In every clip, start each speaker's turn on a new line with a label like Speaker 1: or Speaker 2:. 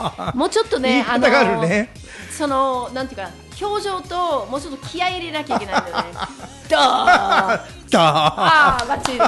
Speaker 1: もうちょっとね、
Speaker 2: 言い方があるね。
Speaker 1: そのなんていうか表情ともうちょっと気合い入れなきゃいけないんだよね。ダーあーバッチリです。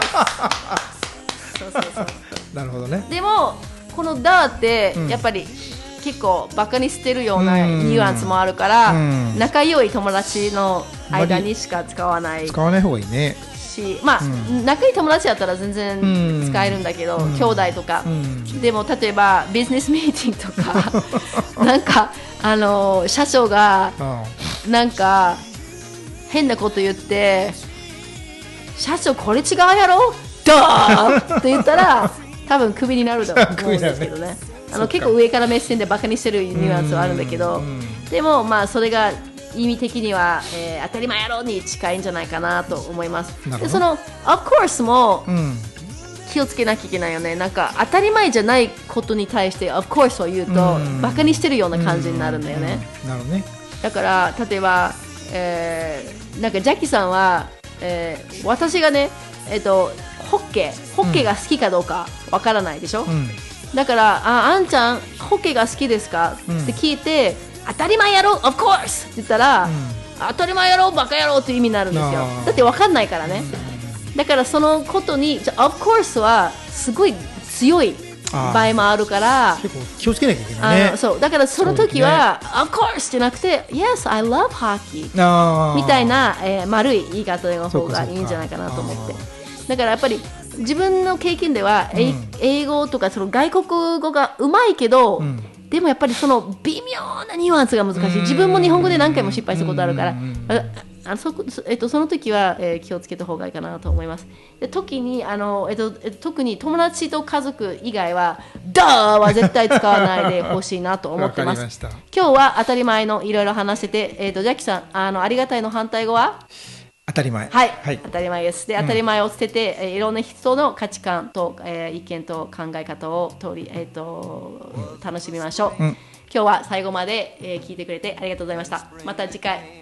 Speaker 1: そうそうそう。
Speaker 2: なるほどね。
Speaker 1: でもこのダーってやっぱり、結構バカにしてるようなニュアンスもあるから、仲良い友達の間にしか使わない
Speaker 2: 使わない方がいいね
Speaker 1: し、まあ、仲いい友達だったら全然使えるんだけど、兄弟とか、でも例えばビジネスミーティングとかなんか社長がなんか変なこと言って社長これ違うやろドーって言ったら多分クビになると思うんですけどね。結構上から目線でバカにしてるニュアンスはあるんだけど、でもまあそれが意味的には、当たり前やろに近いんじゃないかなと思います。でその of course も気をつけなきゃいけないよね。なんか当たり前じゃないことに対して of course を言うと、バカにしてるような感じになるんだよね。
Speaker 2: なるほどね。
Speaker 1: だから例えば、なんかジャッキーさんは、私がね、ホッケーが好きかどうかわからないでしょ、だからあんちゃんホッケーが好きですか、って聞いて当たり前やろ of course って言ったら、当たり前やろバカやろっていう意味になるんですよ。だってわかんないからね。だからそのことにof course はすごい強い場合もあるから
Speaker 2: 結構気をつけなきゃいけないね。
Speaker 1: そうだからその時は、of course じゃなくて yes I love hockey みたいな、丸い言い方の方がいいんじゃないかなと思って。だからやっぱり自分の経験では、英語とかその外国語がうまいけど、でもやっぱりその微妙なニュアンスが難しい。自分も日本語で何回も失敗したことあるから、その時は、気をつけた方がいいかなと思います。で特に特に友達と家族以外はダーは絶対使わないでほしいなと思ってます。今日は当たり前のいろいろ話してて、ジャッキさんありがたいの反対語は
Speaker 2: 当たり前。
Speaker 1: はい、当たり前です。で、当たり前を捨てて、いろんな人の価値観と、意見と考え方を楽しみましょう。今日は最後まで、聞いてくれてありがとうございました。また次回。